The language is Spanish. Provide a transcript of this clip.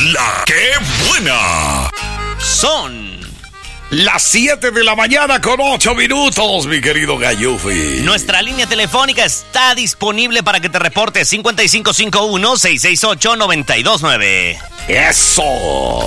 La ¡Qué buena! Son las 7 de la mañana con 8 minutos, mi querido Gallufi. Nuestra línea telefónica está disponible para que te reportes 5551-668-929. ¡Eso!